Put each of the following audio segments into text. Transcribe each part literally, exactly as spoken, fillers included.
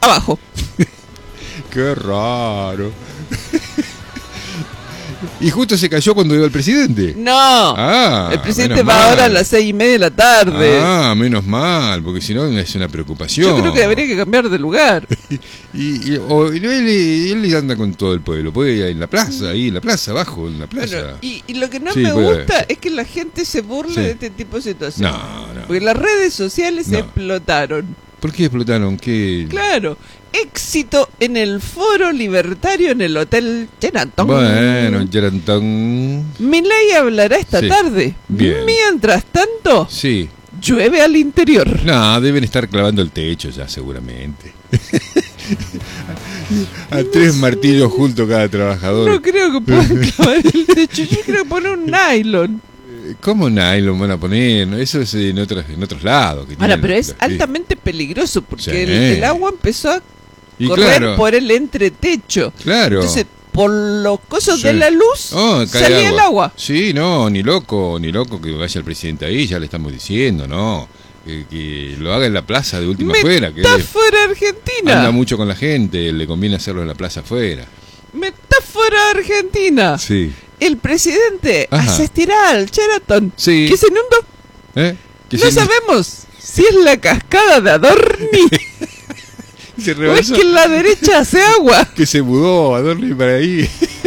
abajo. Qué raro. Y justo se cayó cuando iba el presidente. No, Ah, el presidente menos va mal. ahora a las seis y media de la tarde. Ah, menos mal, porque si no es una preocupación. Yo creo que habría que cambiar de lugar. Y, y, o- y él, él anda con todo el pueblo, puede ir en la plaza, ahí en la plaza, abajo, en la plaza. Bueno, y, y lo que no Sí, me puede gusta haber. es que la gente se burle Sí. de este tipo de situaciones. No, no. Porque las redes sociales No. explotaron. ¿Por qué explotaron? ¿Qué? Claro, éxito en el foro libertario en el Hotel Sheraton. Bueno, Gerantón. Milei hablará esta Sí. tarde. Bien. Mientras tanto, Sí. llueve al interior. No, deben estar clavando el techo ya, seguramente. A tres martillos junto cada trabajador. No creo que puedan clavar el techo. Yo creo que poner un nylon. ¿Cómo nylon van a poner? No, eso es en otros, en otros lados. Que Ahora, tienen- pero es sí. altamente peligroso porque Sí. el, el agua empezó a Y correr claro, por el entretecho. claro. Entonces, por los cosos Sí. de la luz, Oh, cae salía el agua. Sí, no, ni loco, ni loco que vaya el presidente ahí, ya le estamos diciendo, no. Que, que lo haga en la plaza de última afuera, que él Metáfora argentina. anda mucho con la gente, le conviene hacerlo en la plaza afuera. Metáfora argentina. Sí. El presidente Ajá. asistirá al Sheraton. Sí. ¿Qué se inundó? ¿Eh? Que No se- sabemos si es la cascada de Adorni se o es rebasó, que en la derecha hace agua. que se mudó a Dorni para ahí.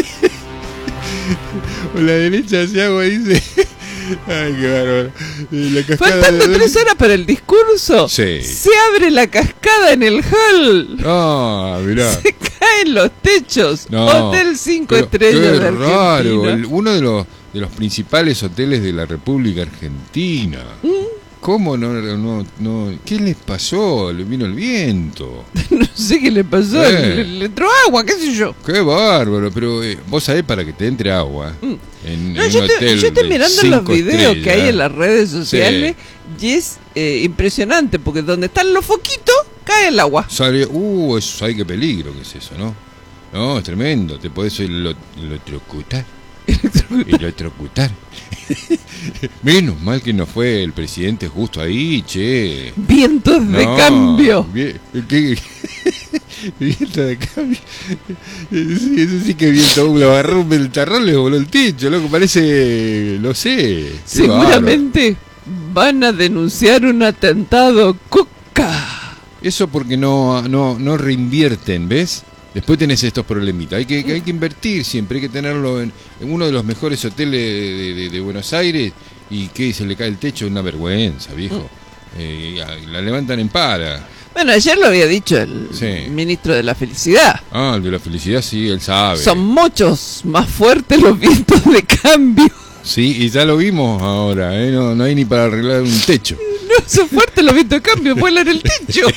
O la derecha hacia agua dice. Ay, qué bárbaro. Y la cascada Faltando de tres horas para el discurso, Sí. se abre la cascada en el hall. Ah, mirá. Se caen los techos. No, Hotel cinco pero estrellas qué de Argentina. raro, el- uno de los de los principales hoteles de la República Argentina. Mm. ¿Cómo no, no, no? ¿Qué les pasó? Le vino el viento. No sé qué le pasó. Eh. Le, le entró agua, qué sé yo. Qué bárbaro, pero eh, vos sabés para que te entre agua. Mm. En, No, en yo, un te- hotel yo estoy de mirando cinco los videos que hay estrellas. en las redes sociales y es eh, impresionante porque donde están los foquitos cae el agua. Sale, uh, eso, ay, qué peligro que es eso, ¿no? No, es tremendo, te podés lo- electrocutar. Electrocutar. Menos mal que no fue el presidente justo ahí, che. Vientos de No, cambio. vie- ¿qué? Viento de cambio. Sí, eso sí que viento. Lo agarró un ventarrón, le voló el techo, loco. Parece, lo sé. qué Seguramente van a denunciar un atentado Coca. bárbaro. Eso porque no, no, no reinvierten, ¿ves? Después tenés estos problemitas. Hay que, hay que invertir siempre, hay que tenerlo en, en uno de los mejores hoteles de, de- de Buenos Aires y que se le cae el techo, una vergüenza, viejo. Eh, y la levantan en pala. Bueno, ayer lo había dicho el Sí. ministro de la Felicidad. Ah, el de la felicidad sí, él sabe. Son muchos más fuertes los vientos de cambio. Sí, y ya lo vimos ahora, ¿eh? No, no hay ni para arreglar un techo. No son fuertes los vientos de cambio, vuelan el techo.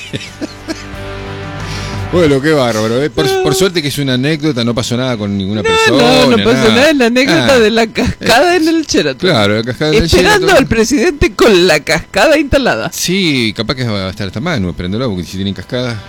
Bueno, qué bárbaro, ¿eh? Por, por suerte que es una anécdota, no pasó nada con ninguna No, persona. no, no pasó nada. Es la anécdota Ah, de la cascada en el Sheraton. Claro, la cascada del Esperando Sheraton. al presidente con la cascada instalada. Sí, capaz que va a estar hasta más, no prenderlo, porque si tienen cascada.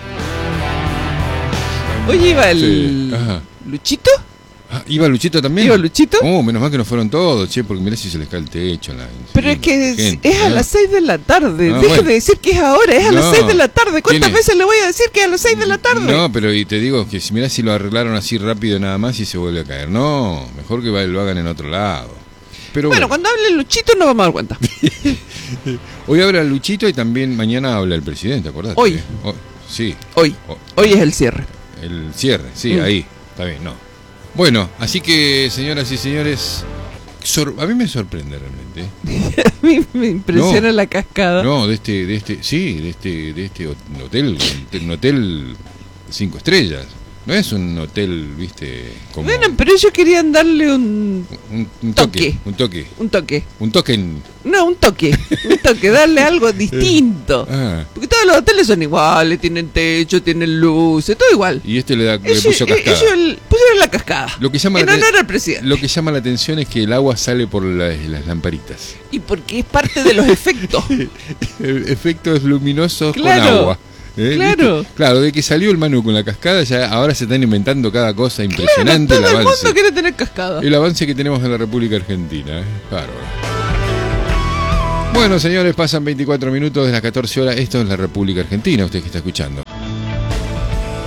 Oye, iba el Sí, ajá. Luchito. Ah, ¿iba Luchito también? ¿Iba Luchito? Oh, menos mal que no fueron todos, che, porque mirá si se les cae el techo. La, Pero sí, es que es, gente, es a ¿no? las seis de la tarde. Ah, Deje bueno. de decir que es ahora, es a las No, seis de la tarde. ¿Cuántas tiene- veces le voy a decir que es a las seis de la tarde? No, pero y te digo que si mirá si lo arreglaron así rápido nada más y se vuelve a caer. No, mejor que va- lo hagan en otro lado. Pero Bueno, cuando hable Luchito nos vamos a dar cuenta. hoy habla Luchito y también mañana habla el presidente, acordate. Hoy. ¿eh? Oh, sí, Hoy, oh, hoy es el cierre. el cierre, sí, Mm. ahí, está bien, no. Bueno, así que señoras y señores, sor- a mí me sorprende realmente. ¿eh? A mí me impresiona No. la cascada. No, de este, de este, sí, de este, de este hot- hotel, un hotel cinco estrellas. No es un hotel, viste, como Bueno, pero ellos querían darle un, un, un toque. toque, un toque, un toque. un token. No, un toque. Un toque, darle algo distinto. Ah, Porque todos los hoteles son iguales, tienen techo, tienen luces, todo igual. y este le, da, le Ellos, puso eh, cascada. ellos el- pusieron la cascada. Lo que llama en la, honor al presidente. lo que llama la atención es que el agua sale por las, las lamparitas. Y porque es parte de los efectos. Efectos luminosos Claro, con agua. ¿eh? claro. ¿Viste? Claro, de que salió el Manu con la cascada, ya ahora se están inventando cada cosa impresionante. Todo el el avance. mundo quiere tener cascada. El avance que tenemos en la República Argentina. ¿eh? Bárbaro. Bueno, señores, pasan veinticuatro minutos de las catorce horas. Esto es la República Argentina, usted que está escuchando.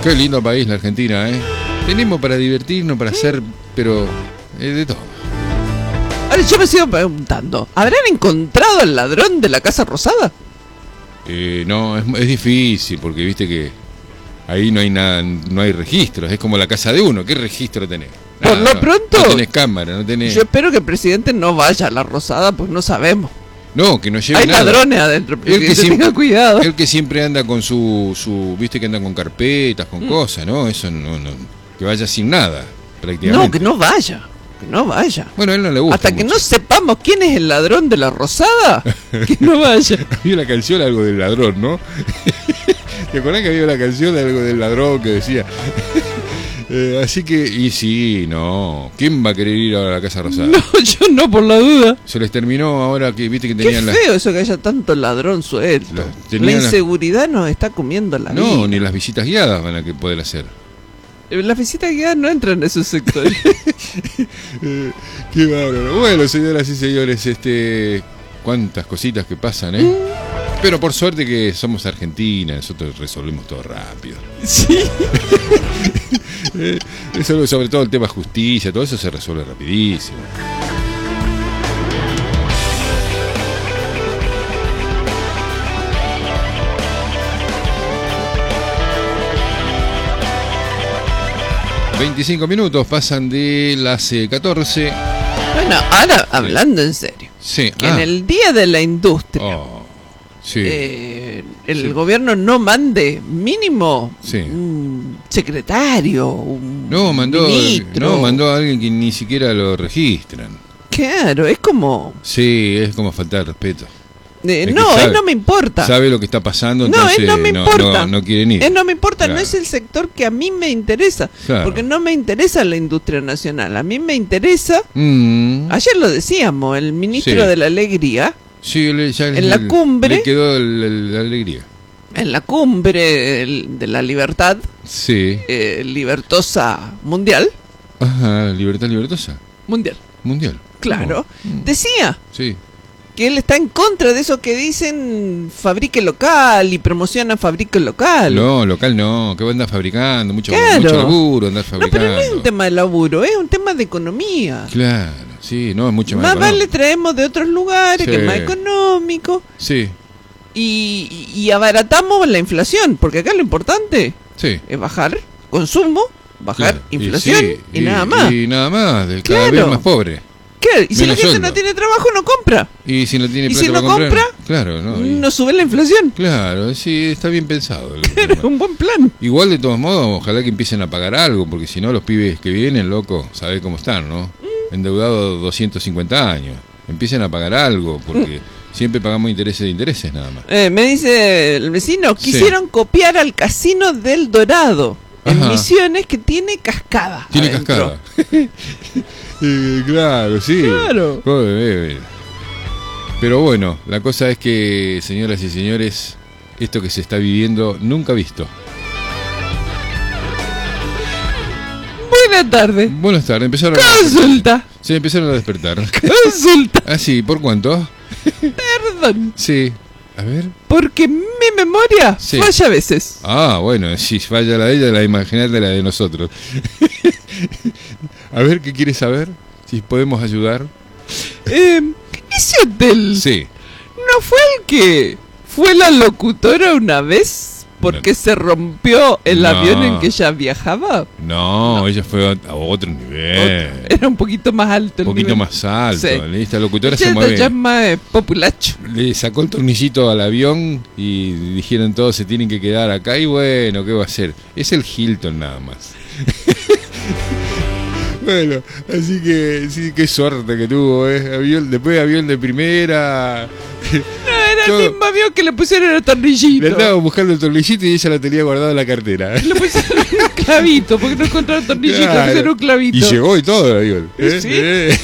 Qué lindo país la Argentina, ¿eh? Tenemos para divertirnos, para hacer, pero eh, de todo. Ahora yo me sigo preguntando, ¿habrán encontrado al ladrón de la Casa Rosada? Eh, no, es, es difícil, porque viste que ahí no hay nada, no hay registros, es como la casa de uno, ¿qué registro tenés? Por lo no, pronto, no tenés cámara, no tenés... Yo espero que el presidente no vaya a la Rosada, pues no sabemos. No, que no lleve Hay nada. ladrones adentro, El que, siempre, tenga cuidado. el que siempre anda con su, su, viste que anda con carpetas, con mm. cosas, ¿no? Eso no, no, que vaya sin nada, prácticamente. No, que no vaya, que no vaya. Bueno, a él no le gusta Hasta mucho. que no sepamos quién es el ladrón de la Rosada, que no vaya. Había una canción, algo del ladrón, ¿no? ¿Te acordás que había una canción de algo del ladrón que decía? Eh, así que, y sí, no. ¿Quién va a querer ir a la Casa Rosada? No, yo no, por la duda. Se les terminó ahora que viste que Qué tenían feo la... eso que haya tanto ladrón suelto. La, la inseguridad la... nos está comiendo la no, vida. No, ni las visitas guiadas van a que poder hacer. Las visitas guiadas no entran en esos sectores. eh, qué bárbaro. Bueno, señoras y señores, este... cuántas cositas que pasan, ¿eh? Mm. Pero por suerte que somos Argentina, nosotros resolvemos todo rápido. Sí. eh, eso, sobre todo el tema justicia, todo eso se resuelve rapidísimo. veinticinco minutos pasan de las eh, catorce. Bueno, ahora hablando en serio. Sí. Que ah. en el Día de la Industria. Oh. Sí. Eh, el sí. gobierno no mande mínimo sí. un secretario, un no mandó, ministro. No, mandó a alguien que ni siquiera lo registran. Claro, es como... Sí, es como faltar respeto. Eh, no, sabe, él no me importa. Sabe lo que está pasando, no, entonces él no me importa. No, no, no quieren ir. Él no me importa, claro. No es el sector que a mí me interesa. Claro. Porque no me interesa la industria nacional. A mí me interesa... Mm. Ayer lo decíamos, el ministro sí. de la Alegría... Sí, le, ya en el, la cumbre le quedó el, el, la alegría. En la cumbre el, de la libertad, sí, eh, libertosa mundial. Ajá, libertad libertosa. Mundial. Mundial. Claro. Oh. Decía sí. que él está en contra de eso que dicen fabrique local y promociona fabrique local. No, local no, que va a andar fabricando, mucho, claro. mucho laburo, andar fabricando. No, pero no es un tema de laburo, es un tema de economía. Claro. Sí, no, es mucho más Más económico. vale traemos de otros lugares, sí. que es más económico. Sí. Y, y, y abaratamos la inflación, porque acá lo importante sí. es bajar consumo, bajar claro. inflación y, sí, y, y nada más. Y nada más, de cada claro. vez más pobre. Claro, y si menos la gente sueldo. no tiene trabajo, no compra. Y si no tiene y plata si no para comprar, compra, claro, no, y... no sube la inflación. Claro, sí, está bien pensado. Claro, es un buen plan. Igual, de todos modos, ojalá que empiecen a pagar algo, porque si no, los pibes que vienen, loco, sabés cómo están, ¿no? Mm. Endeudados doscientos cincuenta años. Empiecen a pagar algo, porque mm. siempre pagamos intereses de intereses, nada más. Eh, me dice el vecino, quisieron sí. copiar al Casino del Dorado, en Ajá. Misiones, que tiene cascada. Tiene adentro. cascada. eh, claro, sí. Claro. Pero bueno, la cosa es que, señoras y señores, esto que se está viviendo, nunca visto. Buenas tardes. Buenas tardes, empezaron Consulta. A... Se empezaron a despertar. Consulta. Ah, sí, ¿por cuánto? Perdón. Sí. A ver. Porque mi memoria sí. falla a veces. Ah, bueno, si falla la de ella, la de imaginarte la de nosotros. A ver, ¿qué quieres saber? Si podemos ayudar. Eh, ese hotel. Sí. ¿No fue el que fue la locutora una vez? Porque no. se rompió el no. avión en que ella viajaba. No, no. ella fue a, a otro nivel. Otro. Era un poquito más alto el Un poquito nivel. más alto. Sí. Esta locutora ella se mueve. Se llama eh, populacho. Le sacó el tornillito al avión y dijeron todos se tienen que quedar acá. Y bueno, ¿qué va a hacer? Es el Hilton nada más. Bueno, así que sí, qué suerte que tuvo, ¿eh? Avión, después avión de primera. No, era todo. El mismo avión que le pusieron el tornillito. Le estaba buscando el tornillito y ella lo tenía guardado en la cartera. Le pusieron un clavito, porque no encontraron tornillito, claro. Le pusieron un clavito. Y llegó y todo el avión. ¿Eh? ¿Sí? ¿Eh?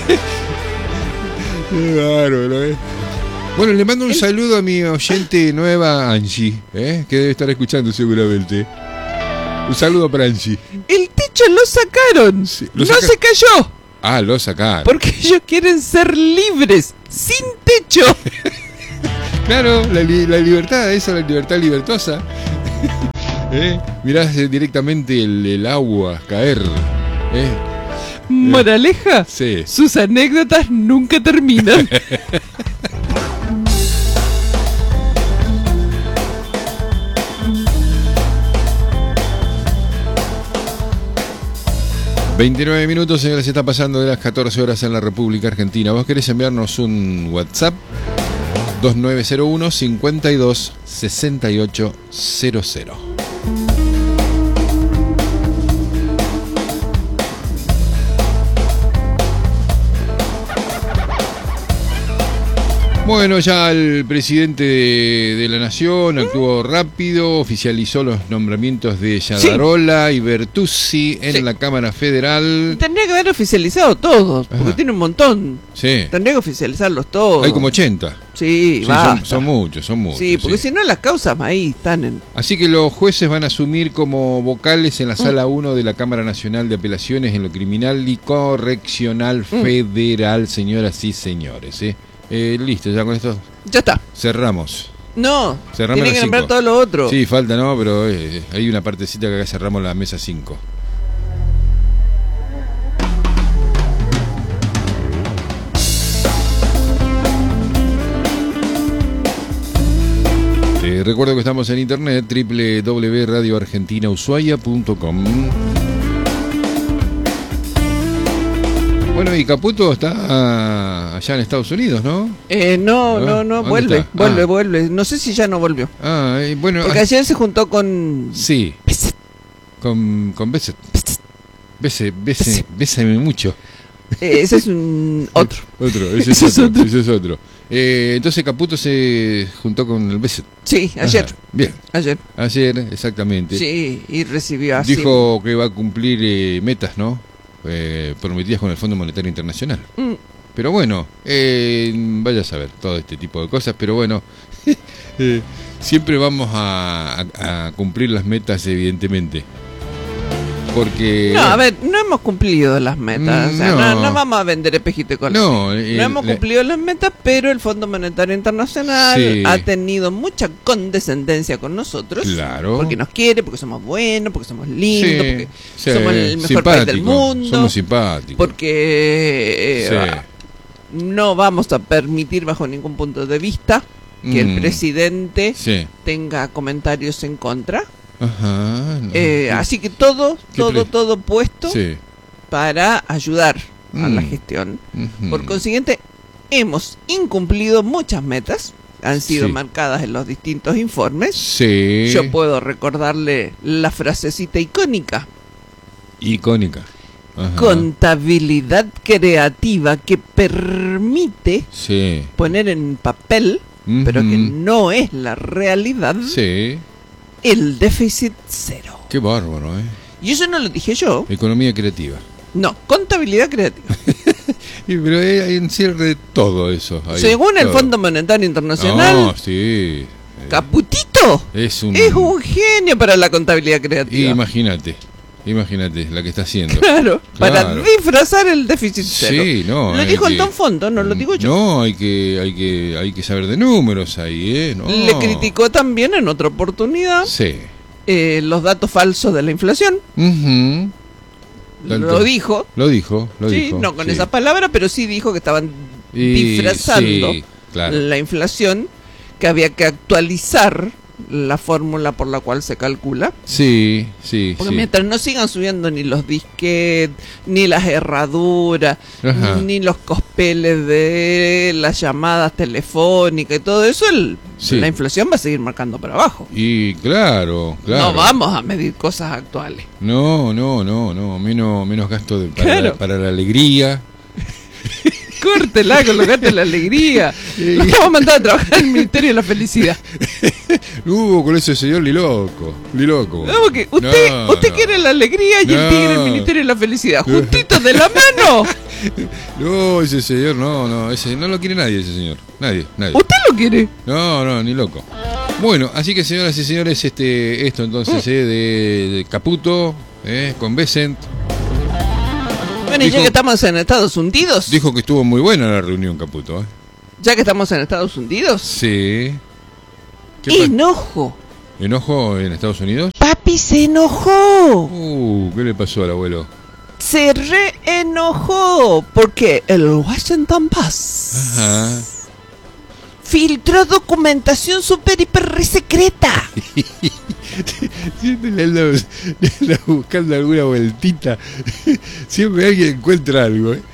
Qué bárbaro, ¿eh? Bueno, le mando un el... saludo a mi oyente nueva, Angie, ¿eh? Que debe estar escuchando seguramente. Un saludo para Angie. El techo lo sacaron. Sí, ¿lo no saca... se cayó. Ah, lo sacaron. Porque ellos quieren ser libres, sin techo. Claro, la, li- la libertad, esa es la libertad libertosa. ¿Eh? Mirás eh, directamente el, el agua caer. ¿Eh? Moraleja, Sí. sus anécdotas nunca terminan. veintinueve minutos, señores, se está pasando de las catorce horas en la República Argentina. ¿Vos querés enviarnos un WhatsApp? dos nueve cero uno, cincuenta y dos, sesenta y ocho cero cero. Bueno, ya el presidente de, de la Nación actuó rápido, oficializó los nombramientos de Yadarola sí. y Bertuzzi en sí. la Cámara Federal. Tendría que haber oficializado todos, porque Ajá. tiene un montón. Sí. Tendría que oficializarlos todos. Hay como ochenta. Sí, sí basta. Son, son muchos, son muchos. Sí, porque sí. si no las causas ahí están en... Así que los jueces van a asumir como vocales en la Sala uno de la Cámara Nacional de Apelaciones en lo criminal y correccional mm. federal, señoras y señores, ¿eh? Eh, listo, ya con esto ya está. Cerramos. No, cerramos tiene que nombrar todo lo otro. Sí, falta, no, pero eh, hay una partecita que acá cerramos la mesa cinco. Eh, recuerdo que estamos en internet, doble u doble u doble u punto radio argentina ushuaia punto com. Bueno, y Caputo está allá en Estados Unidos, ¿no? Eh, no, no, no, vuelve, está? vuelve, ah. vuelve. No sé si ya no volvió. Ah, eh, bueno. Porque ayer se juntó con... Sí. Besset. Con, con Besset. Besset, Besset, bésame mucho. Eh, ese es un otro. Otro, ese es otro, otro. Ese es otro. Eh, entonces Caputo se juntó con el Besset. Sí, ayer. Ajá, bien. Ayer. Ayer, exactamente. Sí, y recibió así. Dijo que va a cumplir eh, metas, ¿no? Eh, prometidas con el Fondo Monetario Internacional. Mm. Pero bueno, eh, vaya a saber todo este tipo de cosas, pero bueno, eh, siempre vamos a, a, a cumplir las metas, evidentemente. Porque... No, a ver, no hemos cumplido las metas. O sea, no. No, no vamos a vender espejito de color. No, no el, hemos cumplido las metas, pero el Fondo Monetario Internacional sí. ha tenido mucha condescendencia con nosotros. Claro. Porque nos quiere, porque somos buenos, porque somos lindos, sí, porque sí, somos el mejor simpático, país del mundo. Somos simpáticos. Porque eh, sí. no vamos a permitir bajo ningún punto de vista que mm. el presidente sí. tenga comentarios en contra. Ajá, no. eh, así que todo, todo, pre... todo puesto sí. para ayudar mm. a la gestión. Uh-huh. Por consiguiente, hemos incumplido muchas metas, han sido sí. marcadas en los distintos informes. Sí. Yo puedo recordarle la frasecita icónica. Icónica. Ajá. Contabilidad creativa que permite sí. poner en papel, uh-huh. pero que no es la realidad. Sí. El déficit cero. Qué bárbaro, ¿eh? Y eso no lo dije yo. Economía creativa. No, contabilidad creativa. Y, pero hay un cierre de todo eso. Ahí, según todo. el Fondo Monetario Internacional, no, sí. Caputito es un... es un genio para la contabilidad creativa. Imagínate, imagínate la que está haciendo. Claro, claro. para disfrazar el déficit cero. Sí, no. Lo dijo que... el Don Fondo, no lo digo yo. No, hay que, hay que, hay que saber de números ahí, ¿eh? No. Le criticó también en otra oportunidad sí. eh, los datos falsos de la inflación. Uh-huh. Lo dijo. Lo dijo, lo sí, dijo. No con sí. esa palabra, pero sí dijo que estaban y, disfrazando sí, claro. la inflación, que había que actualizar la fórmula por la cual se calcula. Sí, sí, porque sí. mientras no sigan subiendo ni los disquetes, ni las herraduras, Ajá. ni los cospeles de las llamadas telefónicas y todo eso, el, sí. la inflación va a seguir marcando para abajo. Y claro, claro. No vamos a medir cosas actuales. No, no, no, no, menos, menos gasto de, para, claro. la, para la alegría. Córtela con los gastos de la alegría. Lo vamos a mandar a trabajar en el Ministerio de la Felicidad. No, con ese señor ni loco, ni loco. No, porque usted, no, usted no. quiere la alegría y no. él quiere el Ministerio de la Felicidad. Juntitos de la mano. No, ese señor, no, no, ese no lo quiere nadie, ese señor. Nadie, nadie. ¿Usted lo quiere? No, no, ni loco. Bueno, así que señoras y señores, este, esto entonces eh, de, de Caputo, eh, con Besset. Bueno, y ya que estamos en Estados Unidos. Dijo que estuvo muy buena la reunión, Caputo, ¿eh? Ya que estamos en Estados Unidos. Sí. Enojo. ¿Enojo en Estados Unidos? Papi. y se enojó. Uh, ¿qué le pasó al abuelo? Se re enojó porque el Washington Post Ajá. filtró documentación super hiper re secreta. Siempre le anda, le anda buscando alguna vueltita. Siempre alguien encuentra algo, ¿eh?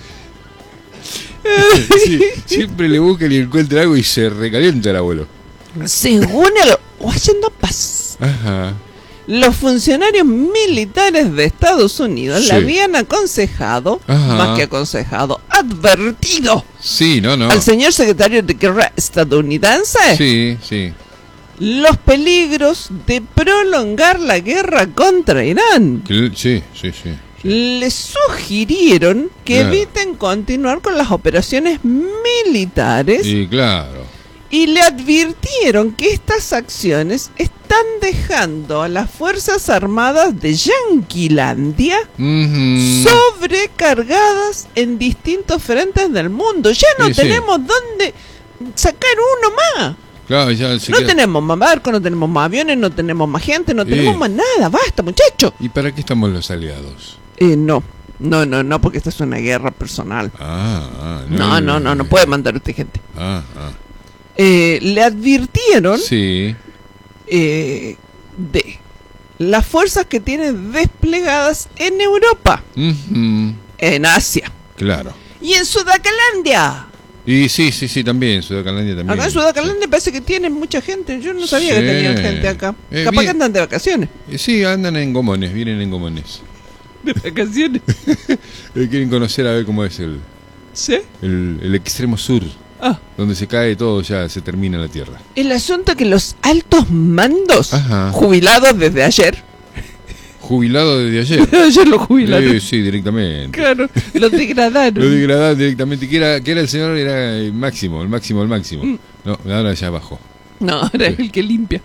Sí, siempre le busca y encuentra algo y se recalienta el abuelo. Según el Washington Post, Ajá. los funcionarios militares de Estados Unidos Sí. le habían aconsejado, Ajá. más que aconsejado, advertido Sí, no, no. al señor secretario de guerra estadounidense Sí, sí. los peligros de prolongar la guerra contra Irán. Que- Sí, sí, sí. Le sugirieron que Claro. eviten continuar con las operaciones militares Y claro. y le advirtieron que estas acciones están dejando a las Fuerzas Armadas de Yanquilandia Ujú. sobrecargadas en distintos frentes del mundo. Ya no Sí, sí. tenemos dónde sacar uno más. Claro, ya se No queda- tenemos más barcos, no tenemos más aviones, no tenemos más gente, no Sí. tenemos más nada. Basta, muchacho. ¿Y para qué estamos los aliados? Eh, no, no, no, no, porque esta es una guerra personal. Ah, ah, No, no, no, no puede mandar usted gente. Ah, ah. Eh, le advirtieron Sí. eh, de las fuerzas que tienen desplegadas en Europa, Ujú. en Asia Claro. y en Sudacalandia. Y sí, sí, sí, también. Sudacalandia también. Acá en Sudacalandia parece que tienen mucha gente. Yo no sabía Sí. que tenían gente acá. Eh, Capaz bien. que andan de vacaciones. Eh, Sí, andan en gomones, vienen en gomones. ¿De vacaciones? Eh, Quieren conocer a ver cómo es el, ¿Sí? el, el extremo sur, Ah, donde se cae todo, ya se termina la tierra. el asunto es que los altos mandos, Ajá. jubilados desde ayer, Jubilado desde ayer. ayer los jubilaron. Sí, sí, directamente. Claro, los degradaron. Lo degradaron directamente. Que era, que era el señor, era el máximo, el máximo, el máximo. Mm. No, ahora ya bajó. No, ahora es el que limpia.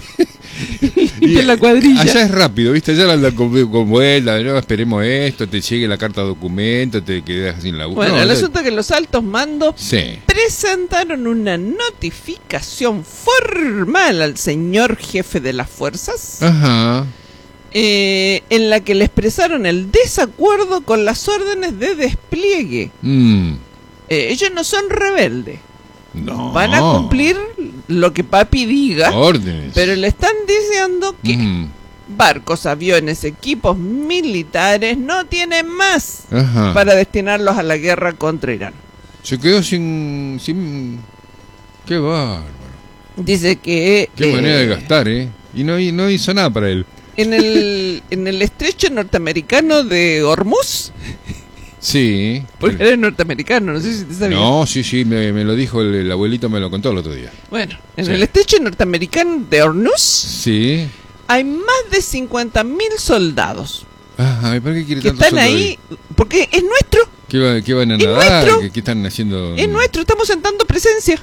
Y limpia la cuadrilla. Allá es rápido, ¿viste? Allá andan con, con vuelta, no, esperemos esto, te llegue la carta de documento, te quedas sin la Bueno, no, el ya- asunto es que los altos mandos Sí. presentaron una notificación formal al señor jefe de las fuerzas, Ajá. eh, en la que le expresaron el desacuerdo con las órdenes de despliegue. Mm. Eh, ellos no son rebeldes, No. van a cumplir lo que papi diga, Órdenes. pero le están diciendo que Mm. barcos, aviones, equipos militares no tienen más Ajá. para destinarlos a la guerra contra Irán. Se quedó sin, sin... Qué bárbaro. Dice que Qué eh, manera de gastar, ¿eh? Y no, hi- no hizo nada para él. en el en el estrecho norteamericano de Hormuz, Sí. porque eres norteamericano, no sé si te sabías. No, sí, sí, me, me lo dijo el, el abuelito, me lo contó el otro día. Bueno, en Sí. el estrecho norteamericano de Hormuz Sí. hay más de cincuenta mil soldados Ajá, ¿y ¿para qué quiere que tanto están soldo ahí, porque es nuestro, ¿Qué, va- qué van a ¿Es nadar? nuestro? ¿Qué, qué están haciendo? es nuestro, estamos sentando presencia.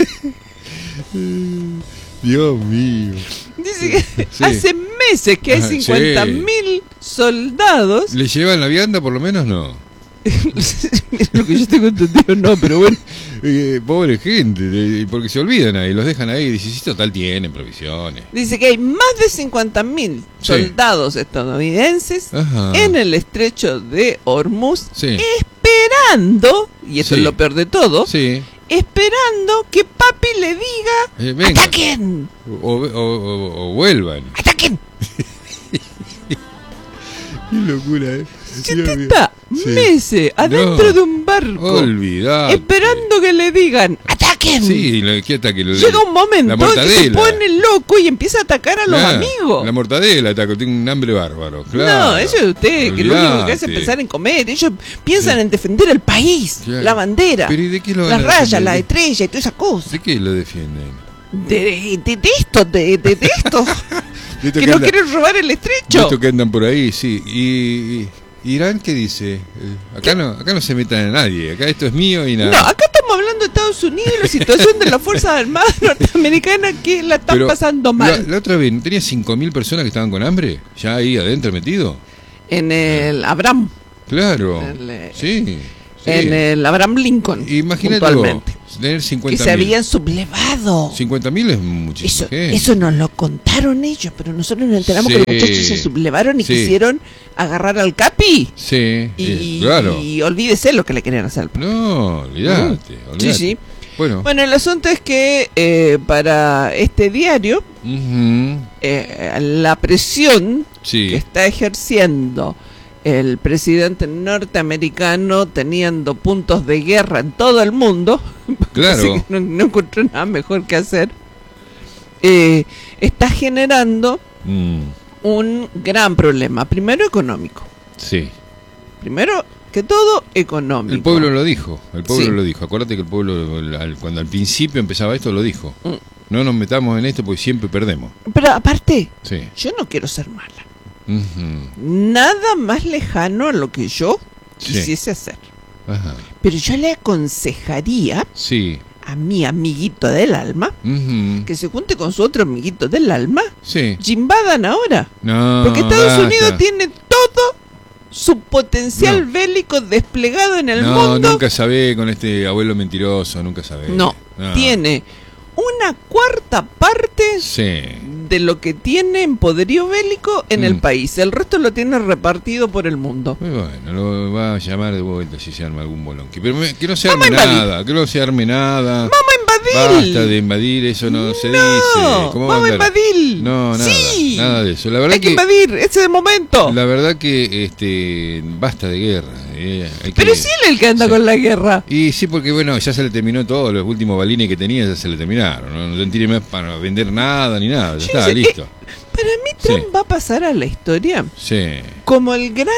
Dios mío. Dice que Sí. hace meses que hay Ajá, cincuenta mil soldados. ¿Le llevan la vianda por lo menos? No. Lo que yo tengo entendido, no, pero bueno. Eh, pobre gente, eh, porque se olvidan ahí, los dejan ahí y dicen, sí, total tienen provisiones. Dice que hay más de cincuenta mil Sí. soldados estadounidenses Ajá. en el estrecho de Hormuz, Sí. esperando, y esto Sí. es lo peor de todo, Sí. esperando que papi le diga, Eh, venga. ¡ataquen! O, o- o- o vuelvan. ¡Ataquen! Qué locura, ¿eh? Si Dios usted mío. está Sí. meses adentro No. de un barco, Olvidate. esperando que le digan, ¡ataquen! Sí, lo que ataque. lo- Llega un momento la en que se mortadela. pone loco y empieza a atacar a los Ah, amigos. La mortadela ataca, tiene un hambre bárbaro. Claro. No, eso es usted, que lo único que hace es Olvidate. pensar en comer. Ellos piensan Sí. en defender el país, Claro. la bandera, Pero ¿y de qué lo van las a rayas, defender? la estrella y todas esas cosas. ¿De qué lo defienden? De, de, de esto, de, de, de esto. De esto que que no anda- quieren robar el de estrecho. esto que andan por ahí, sí. Y, y- ¿Irán qué dice? Eh, acá no, acá no se metan a nadie. Acá esto es mío y nada. No, acá estamos hablando de Estados Unidos, la situación de las Fuerzas Armadas norteamericanas que la están Pero pasando La, mal. la otra vez, ¿no tenía cinco mil personas que estaban con hambre? ¿Ya ahí adentro metido? En el Abraham. Claro. El, eh, Sí. Sí. en el Abraham Lincoln, Imagínate puntualmente, tener que cincuenta se mil. habían sublevado. cincuenta mil es muchísimo. Eso, eso nos lo contaron ellos, pero nosotros nos enteramos Sí. que los muchachos se sublevaron y Sí. quisieron agarrar al Capi. Sí, Y, eh, claro. y olvídese lo que le querían hacer. No, olvídate, olvídate. Sí, sí. Bueno, Bueno, el asunto es que eh, para este diario, ujú, eh, la presión sí, que está ejerciendo el presidente norteamericano teniendo puntos de guerra en todo el mundo, claro. así que no, no encontró nada mejor que hacer, eh, está generando Mm, un gran problema. Primero económico. sí. Primero que todo económico. El pueblo lo dijo, el pueblo Sí. lo dijo. Acuérdate que el pueblo, al- cuando al principio empezaba esto, lo dijo. Mm. No nos metamos en esto porque siempre perdemos. Pero aparte, Sí. yo no quiero ser mala. Ujú, Nada más lejano a lo que yo Sí. quisiese hacer. ajá, Pero yo le aconsejaría sí. a mi amiguito del alma Ujú, que se junte con su otro amiguito del alma sí. y invadan ahora. No, Porque Estados basta. Unidos tiene todo su potencial No. bélico desplegado en el No, mundo. nunca sabé con este abuelo mentiroso, nunca sabé. No, tiene una cuarta parte Sí. de lo que tiene en poderío bélico en el Mm. país. El resto lo tiene repartido por el mundo. Muy bueno, lo va a llamar de vuelta si se arma algún bolonqui. Pero me- que no se Vamos arme a invadir. nada, que no se arme nada. ¡Vamos a invadir! Basta de invadir, eso no, se No, dice. ¿Cómo va vamos a andar? invadir. No, nada, Sí. nada de eso. La verdad Hay que, que, invadir, ese es el momento. la verdad que este basta de guerra. eh, hay que- Pero sí él es el que anda Sí. con la guerra. Y sí, porque bueno, ya se le terminó todo, los últimos balines que tenía ya se le terminaron. No, no tiene más para vender nada ni nada, ya Yo está, sé, listo. eh, para mí Trump Sí. va a pasar a la historia Sí, como el gran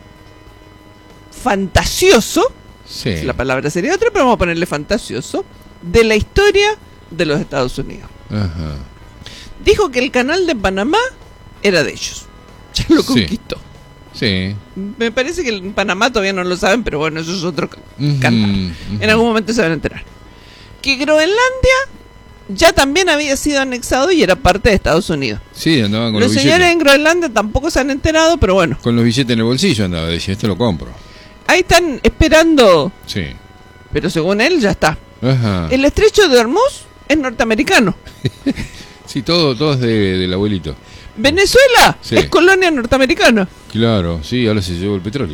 fantasioso, sí. la palabra sería otra, pero vamos a ponerle fantasioso, de la historia de los Estados Unidos. Ajá. Dijo que el canal de Panamá era de ellos. Ya lo Sí. conquistó. Sí. Me parece que en Panamá todavía no lo saben, pero bueno, eso es otro ca- Ujú, cantar. ujú. En algún momento se van a enterar. Que Groenlandia ya también había sido anexado y era parte de Estados Unidos. Sí, andaban con Los los señores billetes. en Groenlandia tampoco se han enterado, pero bueno, Con los billetes en el bolsillo andaba, decía, esto lo compro. ahí están esperando, Sí. pero según él ya está. Ajá. El estrecho de Hormuz es norteamericano. Sí, todo, todo es de, del abuelito. Venezuela Sí. es colonia norteamericana. Claro, sí, ahora se llevó el petróleo.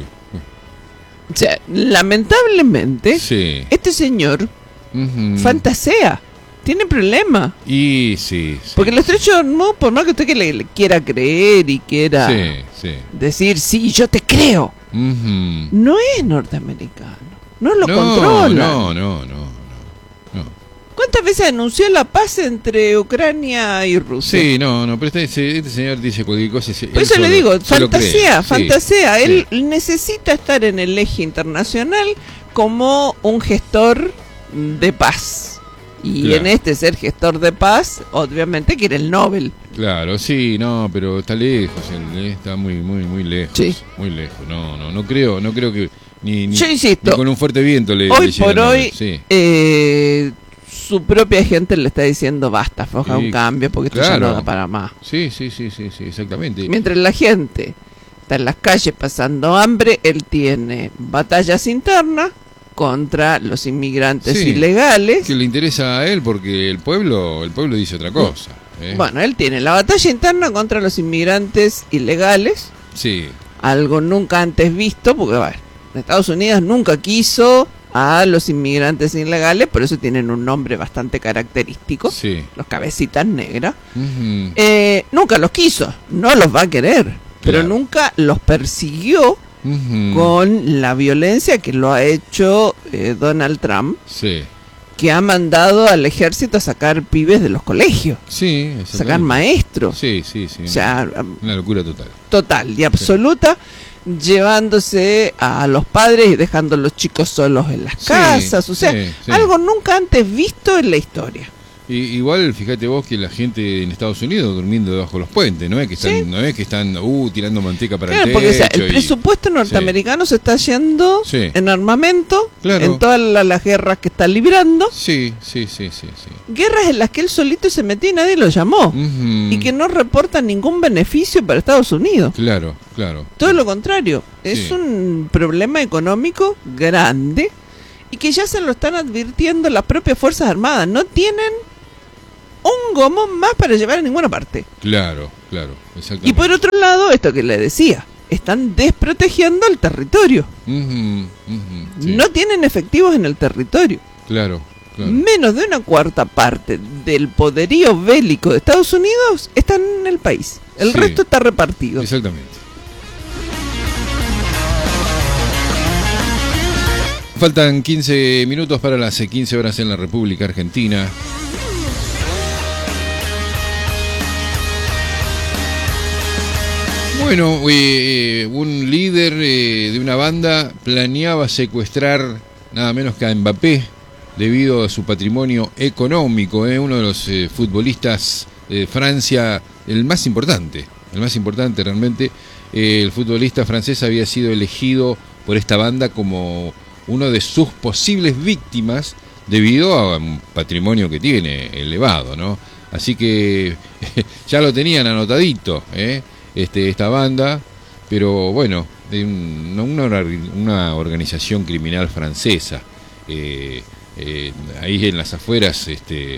O sea, lamentablemente, Sí. este señor Ujú. fantasea. Tiene problema. Y sí, sí. Porque el estrecho de Hormuz, por más que usted que le, le quiera creer y quiera Sí, sí. decir, sí, yo te creo, Ujú. no es norteamericano. No lo no, controla. no, no, no, no, no. ¿Cuántas veces anunció la paz entre Ucrania y Rusia? Sí, no, no, pero este, este señor dice cualquier cosa. se- Por él eso le solo- digo, se lo cree. fantasea, Sí, fantasea. sí. Él necesita estar en el eje internacional como un gestor de paz. Y Claro. en este ser gestor de paz, obviamente quiere el Nobel. Claro, sí, no, pero está lejos, él, eh, está muy, muy, muy lejos. Sí. Muy lejos, no, no, no creo, no creo que ni, ni, Yo insisto, ni con un fuerte viento le hoy le llega por el Nobel, hoy, sí. eh, su propia gente le está diciendo basta, afloja Sí, un cambio porque esto ya claro. no da para más. Sí, sí, sí, sí, sí, exactamente. Mientras la gente está en las calles pasando hambre, él tiene batallas internas contra los inmigrantes Sí, ilegales. Que le interesa a él porque el pueblo, el pueblo dice otra cosa. ¿eh? Bueno, él tiene la batalla interna contra los inmigrantes ilegales, Sí, algo nunca antes visto, porque bueno, Estados Unidos nunca quiso a los inmigrantes ilegales, por eso tienen un nombre bastante característico, sí. los cabecitas negras. Ujú. Eh, nunca los quiso, no los va a querer, pero Claro. nunca los persiguió Ujú. con la violencia que lo ha hecho eh, Donald Trump, Sí, que ha mandado al ejército a sacar pibes de los colegios, sí, sacar exactamente. maestros. Sí, sí, sí. O sea, una locura total. total y absoluta, llevándose a los padres y dejando a los chicos solos en las Sí, casas. O sea, sí, sí. algo nunca antes visto en la historia. Y, igual, fíjate vos que la gente en Estados Unidos durmiendo debajo de los puentes, no es que están, Sí. no es que están uh, tirando manteca para Claro, el porque o sea, techo el y- presupuesto norteamericano se está yendo Sí. en armamento, Claro. en todas la- las guerras que está librando, Sí, sí, sí, sí, sí. guerras en las que él solito se metió y nadie lo llamó, Ujú. y que no reportan ningún beneficio para Estados Unidos. Claro, claro. Todo lo contrario, es Sí. un problema económico grande y que ya se lo están advirtiendo las propias Fuerzas Armadas. No tienen un gomón más para llevar a ninguna parte. Claro, claro, exactamente. Y por otro lado, esto que le decía, están desprotegiendo el territorio. Ujú, ujú, sí. No tienen efectivos en el territorio. Claro, claro. Menos de una cuarta parte del poderío bélico de Estados Unidos está en el país. El Sí. resto está repartido. Exactamente. Faltan quince minutos para las quince horas en la República Argentina. Bueno, eh, un líder eh, de una banda planeaba secuestrar nada menos que a Mbappé debido a su patrimonio económico, eh, uno de los eh, futbolistas de Francia, el más importante, el más importante realmente. Eh, el futbolista francés había sido elegido por esta banda como uno de sus posibles víctimas debido a un patrimonio que tiene elevado, ¿no? Así que ya lo tenían anotadito, ¿eh? Este, esta banda, pero bueno, de un, una, una organización criminal francesa, eh, eh, ahí en las afueras, este, eh,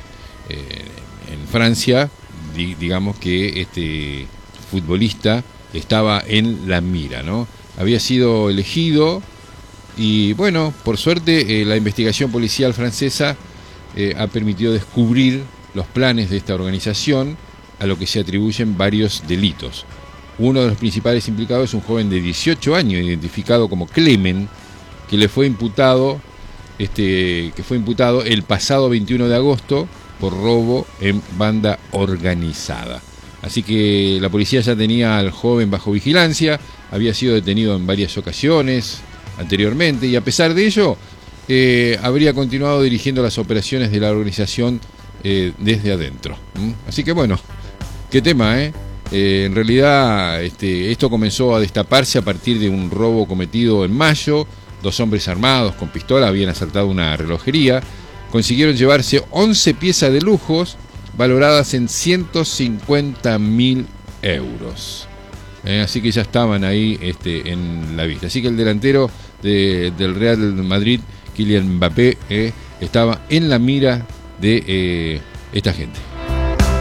en Francia, di, digamos que este futbolista estaba en la mira, ¿no? Había sido elegido y bueno, por suerte eh, la investigación policial francesa eh, ha permitido descubrir los planes de esta organización, a lo que se atribuyen varios delitos. Uno de los principales implicados es un joven de dieciocho años, identificado como Clemen, que le fue imputado, este, que fue imputado el pasado veintiuno de agosto por robo en banda organizada. Así que la policía ya tenía al joven bajo vigilancia, había sido detenido en varias ocasiones anteriormente y a pesar de ello eh, habría continuado dirigiendo las operaciones de la organización eh, desde adentro. ¿Mm? Así que bueno, qué tema, ¿eh? Eh, en realidad este, esto comenzó a destaparse a partir de un robo cometido en mayo. Dos hombres armados con pistola habían asaltado una relojería, consiguieron llevarse once piezas de lujos valoradas en ciento cincuenta mil euros. Eh, así que ya estaban ahí este, en la vista. Así que el delantero de, del Real Madrid, Kylian Mbappé, eh, estaba en la mira de eh, esta gente.